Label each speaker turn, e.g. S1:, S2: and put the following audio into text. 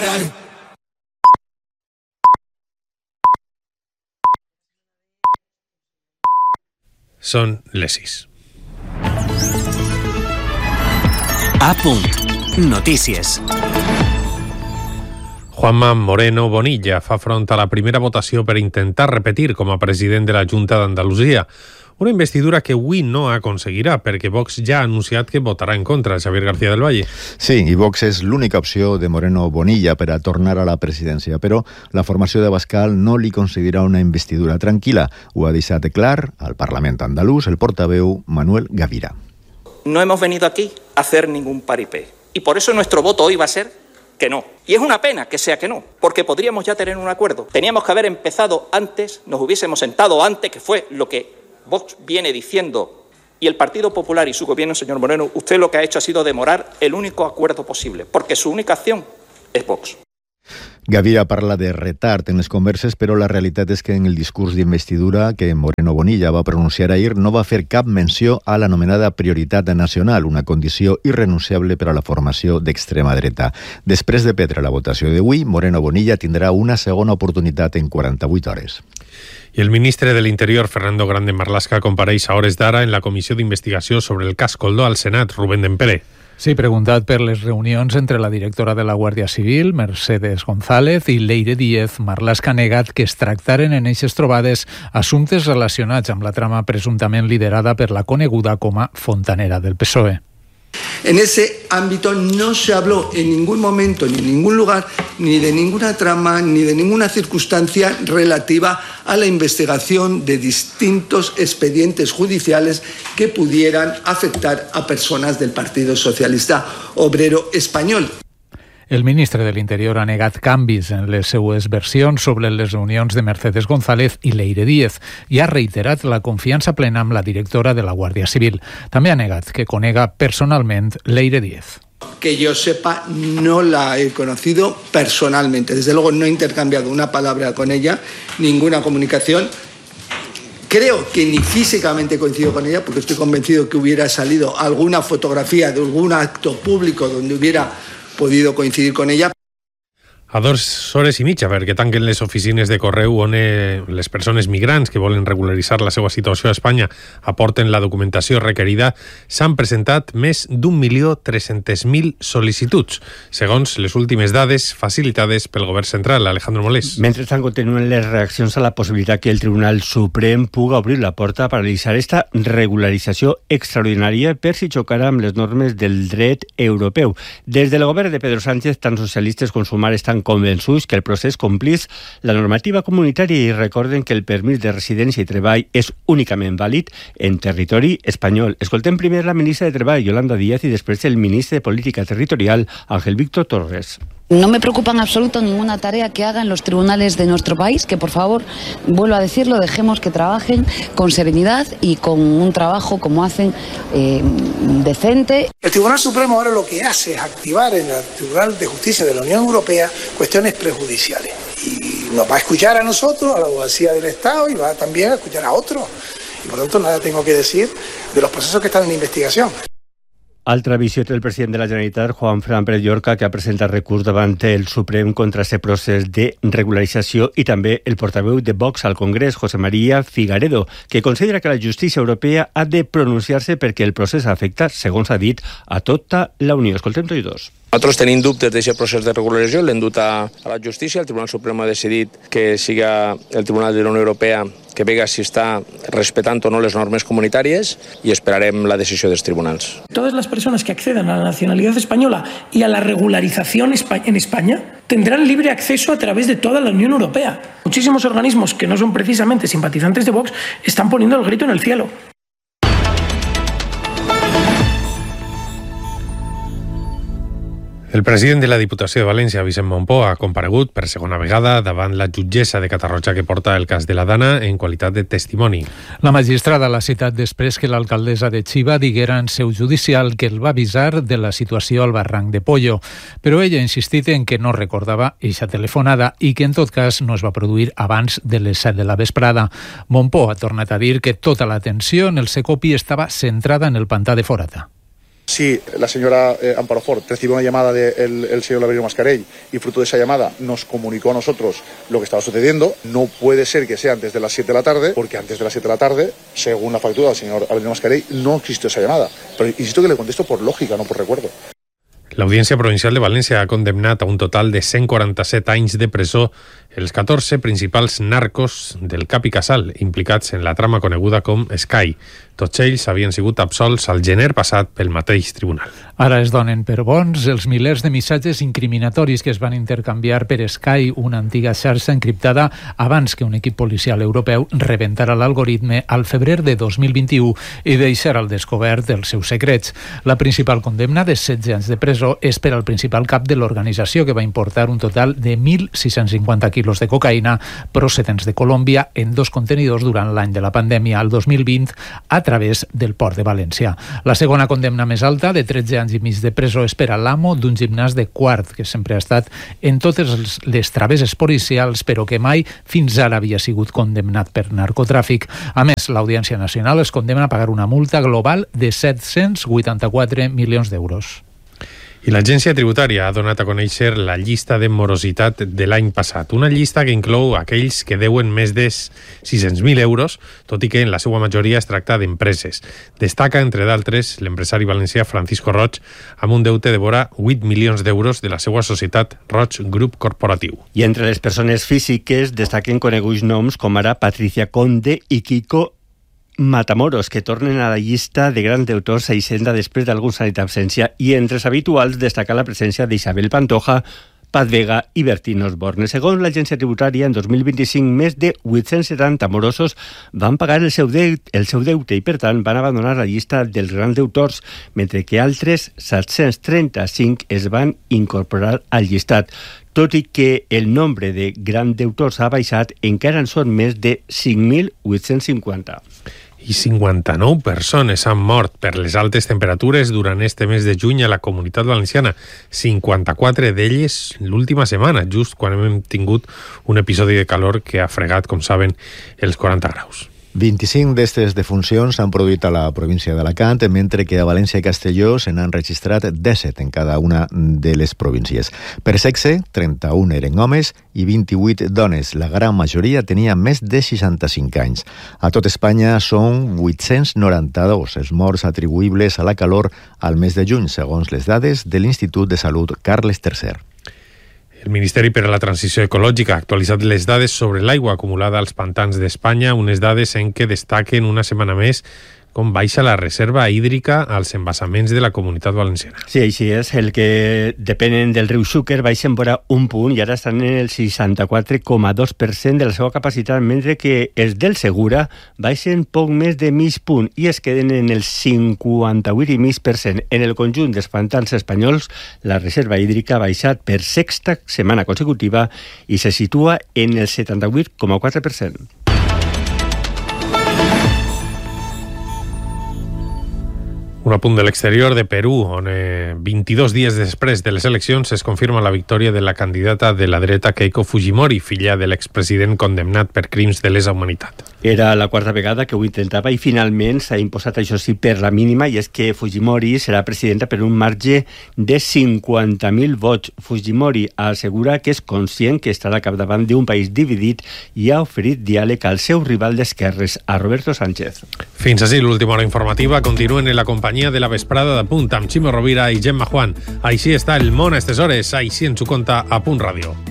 S1: parar.
S2: Són les 6.
S3: A punt. Notícies.
S2: Juanma Moreno Bonilla fa front a la primera votació per intentar repetir com a president de la Junta d'Andalusia. Una investidura que avui no aconseguirà perquè Vox ja ha anunciat que votarà en contra. Xavier García del Valle.
S4: Sí, i Vox és l'única opció de Moreno Bonilla per a tornar a la presidència, però la formació de Abascal no li concedirà una investidura tranquil·la. Ho ha deixat clar al Parlament andalús el portaveu Manuel Gavira.
S5: No hemos venido aquí a hacer ningún paripé y por eso nuestro voto hoy va a ser que no. Y es una pena que sea que no, porque podríamos ya tener un acuerdo. Teníamos que haber empezado antes, nos hubiésemos sentado antes, que fue lo que Vox viene diciendo, y el Partido Popular y su gobierno, señor Moreno, usted lo que ha hecho ha sido demorar el único acuerdo posible, porque su única acción es Vox.
S4: Gavira parla de retard en les converses, però la realitat és que en el discurs d'investidura que Moreno Bonilla va pronunciar ahir no va fer cap menció a l'anomenada prioritat nacional, una condició irrenunciable per a la formació d'extrema dreta. Després de perdre la votació d'avui, Moreno Bonilla tindrà una segona oportunitat en 48 hores.
S2: I el ministre de l'Interior, Fernando Grande Marlaska, compareix a hores d'ara en la comissió d'investigació sobre el cas Coldo al Senat. Rubén Dempere.
S6: Sí, preguntat per les reunions entre la directora de la Guàrdia Civil, Mercedes González, i Leire Díez, Marlaska ha negat que es tractaren en eixes trobades assumptes relacionats amb la trama presumptament liderada per la coneguda com a fontanera del PSOE.
S7: En ese ámbito no se habló en ningún momento, ni en ningún lugar, ni de ninguna trama, ni de ninguna circunstancia relativa a la investigación de distintos expedientes judiciales que pudieran afectar a personas del Partido Socialista Obrero Español.
S6: El ministre de l'Interior ha negat canvis en les seues versions sobre les reunions de Mercedes González i Leire Díez i ha reiterat la confiança plena amb la directora de la Guàrdia Civil. També ha negat que conega personalment Leire Díez.
S7: Que yo sepa, no la he conocido personalmente. Desde luego no he intercambiado una palabra con ella, ninguna comunicación. Creo que ni físicamente coincido con ella, porque estoy convencido que hubiera salido alguna fotografía de algún acto público donde hubiera podido coincidir con ella.
S2: A 2 hores i mitja perquè tanquen les oficines de correu on les persones migrants que volen regularitzar la seva situació a Espanya aporten la documentació requerida, s'han presentat més d'1.300.000 sol·licituds, segons les últimes dades facilitades pel govern central. Alejandro Molés.
S8: Mentrestant, continuen les reaccions a la possibilitat que el Tribunal Suprem puga obrir la porta a paralitzar esta regularització extraordinària per si xocara amb les normes del dret europeu. Des del govern de Pedro Sánchez, tant socialistes com Sumar estan convençuts que el procés complís la normativa comunitària i recorden que el permís de residència i treball és únicament vàlid en territori espanyol. Escoltem primer la ministra de Treball, Yolanda Díaz, i després el ministre de Política Territorial, Ángel Víctor Torres.
S9: No me preocupa en absoluto ninguna tarea que hagan los tribunales de nuestro país, que por favor, vuelvo a decirlo, dejemos que trabajen con serenidad y con un trabajo como hacen decente.
S10: El Tribunal Supremo ahora lo que hace es activar en el Tribunal de Justicia de la Unión Europea cuestiones prejudiciales. Y nos va a escuchar a nosotros, a la abogacía del Estado, y va también a escuchar a otros. Y por tanto nada tengo que decir de los procesos que están en investigación.
S8: Altra visió té el president de la Generalitat, Juanfran Pérez Llorca, que ha presentat recurs davant el Suprem contra aquest procés de regularització, i també el portaveu de Vox al Congrés, José María Figaredo, que considera que la justícia europea ha de pronunciar-se perquè el procés afecta, segons ha dit, a tota la Unió. Escoltem tots dos.
S11: Nosaltres tenim dubtes d'aquest procés de regularització, l'hem dut a la justícia, el Tribunal Suprem ha decidit que siga el Tribunal de la Unió Europea que vega si està respetant o no les normes comunitàries i esperarem la decisió dels tribunals.
S12: Todas las personas que accedan a la nacionalidad española y a la regularización en España tendrán libre acceso a través de toda la Unión Europea. Muchísimos organismos que no son precisamente simpatizantes de Vox están poniendo el grito en el cielo.
S2: El president de la Diputació de València, Vicent Mompó, ha comparegut per segona vegada davant la jutgessa de Catarroja que porta el cas de la Dana en qualitat de testimoni.
S6: La magistrada l'ha citat després que l'alcaldessa de Xiva diguera en seu judicial que el va avisar de la situació al barranc de Pollo, però ella ha insistit en que no recordava eixa telefonada i que en tot cas no es va produir abans de les 7 de la vesprada. Mompó ha tornat a dir que tota l'atenció en el Secopi estava centrada en el pantà de Forata.
S1: Si la señora Amparo Ford recibió una llamada del señor Laveriano Mascarell y fruto de esa llamada nos comunicó a nosotros lo que estaba sucediendo, no puede ser que sea antes de las 7 de la tarde, porque antes de las 7 de la tarde, según la factura del señor Laveriano Mascarell, no existió esa llamada. Pero insisto que le contesto por lògica, no por recuerdo.
S2: L'Audiència Provincial de València ha condemnat a un total de 147 anys de presó els 14 principals narcos del Cap i Casal implicats en la trama coneguda com Sky. Tots ells havien sigut absolts al gener passat pel mateix tribunal.
S6: Ara es donen per bons els milers de missatges incriminatoris que es van intercanviar per Sky, una antiga xarxa encriptada abans que un equip policial europeu rebentara l'algoritme al febrer de 2021 i deixara al descobert els seus secrets. La principal condemna de 16 anys de presó és per al principal cap de l'organització, que va importar un total de 1.650 quilos de cocaïna procedents de Colòmbia en 2 contenidors durant l'any de la pandèmia, el 2020, a través del port de València. La segona condemna més alta, de 13 anys i mig de presó, és per a l'amo d'un gimnàs de Quart, que sempre ha estat en totes les travesses policials, però que mai fins ara havia sigut condemnat per narcotràfic. A més, l'Audiència Nacional es condemna a pagar una multa global de 784 milions d'euros.
S2: I l'Agència Tributària ha donat a conèixer la llista de morositat de l'any passat, una llista que inclou aquells que deuen més de 600.000 euros, tot i que en la seva majoria es tracta d'empreses. Destaca, entre d'altres, l'empresari valencià Francisco Roig, amb un deute de vora 8 milions d'euros de la seva societat Roig Group Corporatiu.
S8: I entre les persones físiques destaquen coneguts noms com ara Patricia Conde i Kiko Matamoros, que tornen a la llista de grans deutors a Hisenda després d'alguns anys d'absència, i entre els habituals destaca la presència d'Isabel Pantoja, Paz Vega i Bertín Osborne. Segons l'Agència Tributària, en 2025 més de 870 morosos van pagar el seu deute i, per tant, van abandonar la llista dels grans deutors, mentre que altres 735 es van incorporar al llistat. Tot i que el nombre de grans deutors ha baixat, encara en són més de 5.850.
S2: I 59 persones han mort per les altes temperatures durant este mes de juny a la Comunitat Valenciana. 54 d'elles l'última setmana, just quan hem tingut un episodi de calor que ha fregat, com saben, els 40 graus.
S4: 25 d'aquestes defuncions s'han produït a la província d'Alacant, mentre que a València i Castelló se n'han registrat 17 en cada una de les províncies. Per sexe, 31 eren homes i 28 dones. La gran majoria tenia més de 65 anys. A tot Espanya són 892 els morts atribuïbles a la calor al mes de juny, segons les dades de l'Institut de Salut Carles III.
S2: El Ministeri per a la Transició Ecològica ha actualitzat les dades sobre l'aigua acumulada als pantans d'Espanya, unes dades en què destaquen una setmana més com baixa la reserva hídrica als embassaments de la Comunitat Valenciana.
S8: Sí, així és. El que depenen del riu Xúquer baixen vora un punt i ara estan en el 64,2% de la seva capacitat, mentre que els del Segura baixen poc més de mig punt i es queden en el 58,5%. En el conjunt dels pantans espanyols, la reserva hídrica ha baixat per sexta setmana consecutiva i se situa en el 78,4%.
S2: Un apunt de l'exterior de Perú, on 22 dies després de les eleccions es confirma la victòria de la candidata de la dreta Keiko Fujimori, filla de l'expresident condemnat per crims de lesa humanitat.
S8: Era la quarta vegada que ho intentava i finalment s'ha imposat, això sí, per la mínima, i és que Fujimori serà presidenta per un marge de 50.000 vots. Fujimori assegura que és conscient que estarà capdavant d'un país dividit i ha oferit diàleg al seu rival d'esquerres, a Roberto Sánchez.
S2: Fins així l'última hora informativa. Continuen en la companyia de la vesprada de Punt amb Ximo Rovira i Gemma Juan. Així està el món a aquestes hores, així ens ho conta a Punt Ràdio.